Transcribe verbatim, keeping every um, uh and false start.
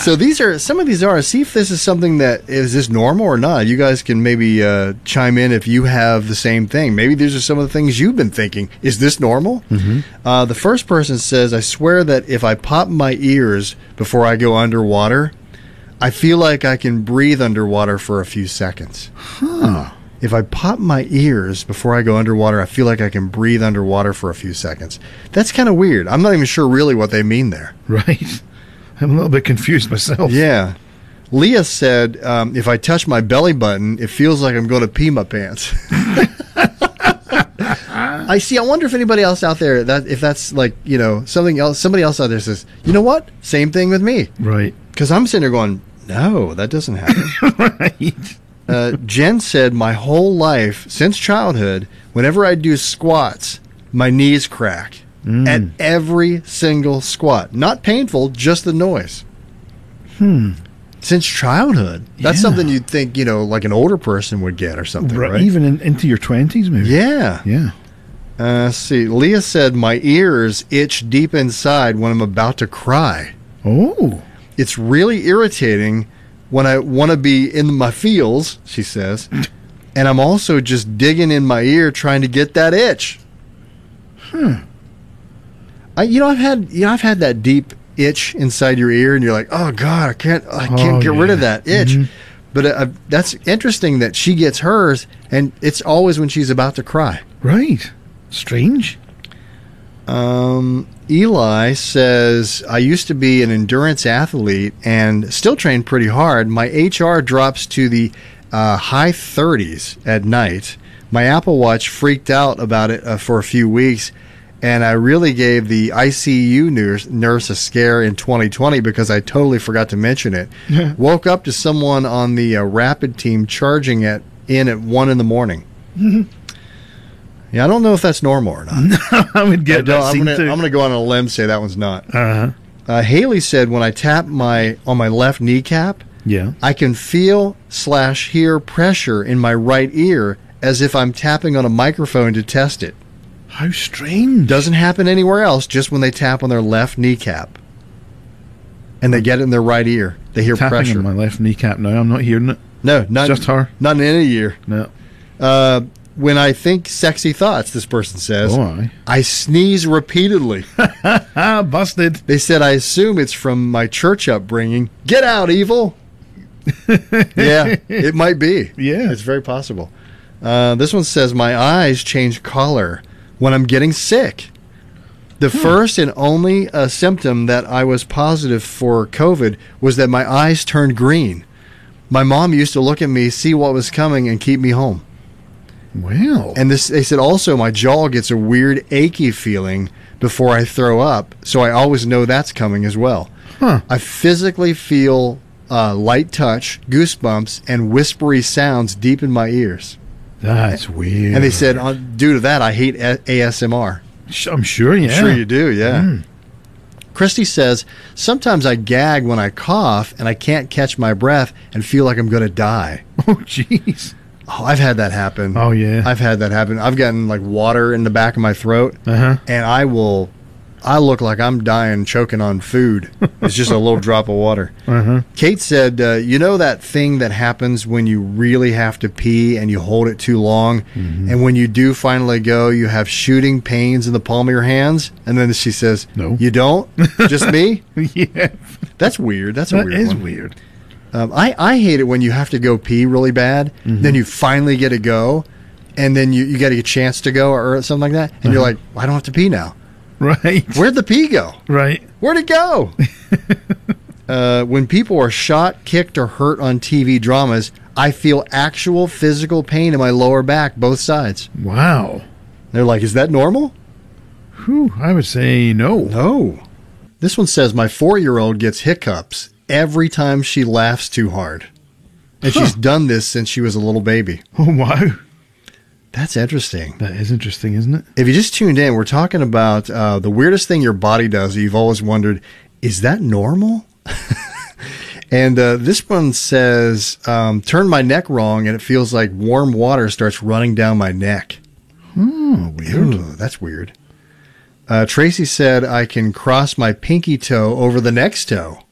So these are some of these are. See if this is something that is this normal or not. You guys can maybe uh, chime in if you have the same thing. Maybe these are some of the things you've been thinking. Is this normal? Mm-hmm. Uh, the first person says, "I swear that if I pop my ears before I go underwater, I feel like I can breathe underwater for a few seconds." Huh. If I pop my ears before I go underwater, I feel like I can breathe underwater for a few seconds. That's kind of weird. I'm not even sure really what they mean there. Right. I'm a little bit confused myself. Yeah. Leah said, um, if I touch my belly button, it feels like I'm going to pee my pants. I see. I wonder if anybody else out there, that if that's like, you know, something else, somebody else out there says, you know what? Same thing with me. Right. Because I'm sitting there going, no, that doesn't happen. Right. Uh, Jen said, my whole life, since childhood, whenever I do squats, my knees crack. Mm. At every single squat. Not painful, just the noise. Hmm. Since childhood. That's Yeah. something you'd think, you know, like an older person would get or something, right? right. Even in, into your twenties, maybe. Yeah. Yeah. Uh, let's see. Leah said, my ears itch deep inside when I'm about to cry. Oh. It's really irritating when I want to be in my feels, she says, and I'm also just digging in my ear trying to get that itch. Hmm. I, you know, I've had, you know, I've had that deep itch inside your ear, and you're like, "Oh God, I can't, I can't Oh, get rid yeah. of that itch." Mhm. But uh, that's interesting that she gets hers, and it's always when she's about to cry. Right. Strange. Um, Eli says, I used to be an endurance athlete and still train pretty hard. My H R drops to the uh, high thirties at night. My Apple Watch freaked out about it uh, for a few weeks, and I really gave the I C U nurse, nurse a scare in twenty twenty because I totally forgot to mention it. Woke up to someone on the uh, rapid team charging it in at one in the morning. Yeah, I don't know if that's normal or not. I would I get don't- that I'm scene gonna, too. I'm gonna go on a limb and say that one's not. Uh-huh. Uh, Haley said, when I tap my on my left kneecap, Yeah. I can feel slash hear pressure in my right ear as if I'm tapping on a microphone to test it. How strange. Doesn't happen anywhere else, just when they tap on their left kneecap. And they get it in their right ear. They hear Tapping pressure. on my left kneecap now. I'm not hearing it. No, not Just her? Not in any ear. No. Uh, when I think sexy thoughts, this person says, Oh, aye. I sneeze repeatedly. Ah, busted. They said, I assume it's from my church upbringing. Get out, evil. Yeah, it might be. Yeah. It's very possible. Uh, this one says, my eyes change color when I'm getting sick. The first and only uh, symptom that I was positive for COVID was that my eyes turned green. My mom used to look at me, see what was coming, and keep me home. Well. And this, they said also my jaw gets a weird achy feeling before I throw up, so I always know that's coming as well. Huh. I physically feel uh, light touch, goosebumps, and whispery sounds deep in my ears. That's weird. And they said, uh, due to that, I hate A- ASMR. Sh- I'm sure, yeah. I'm sure you do, yeah. Mm. Christy says, sometimes I gag when I cough and I can't catch my breath and feel like I'm going to die. Oh, jeez. Oh, I've had that happen. Oh, yeah. I've had that happen. I've gotten like water in the back of my throat, Uh-huh. and I will, I look like I'm dying, choking on food. It's just a little drop of water. Uh-huh. Kate said, uh, you know that thing that happens when you really have to pee and you hold it too long, Mm-hmm. and when you do finally go, you have shooting pains in the palm of your hands? And then she says, No. You don't? Just me? Yeah. That's weird. That's a That weird is one. weird. Um, I, I hate it when you have to go pee really bad, Mm-hmm. then you finally get to go, and then you, you get a chance to go or something like that, and you're Uh-huh. like, I don't have to pee now. Right. Where'd the pee go? Right. Where'd it go? uh, when people are shot, kicked, or hurt on T V dramas, I feel actual physical pain in my lower back, both sides. Wow. They're like, is that normal? Whew, I would say no. No. This one says, my four-year-old gets hiccups every time she laughs too hard. And Huh. she's done this since she was a little baby. Oh, wow. That's interesting. That is interesting, isn't it? If you just tuned in, we're talking about uh, the weirdest thing your body does that you've always wondered, is that normal? And uh, this one says, um, turn my neck wrong and it feels like warm water starts running down my neck. Oh, weird. Ooh, that's weird. Uh, Tracy said, I can cross my pinky toe over the next toe.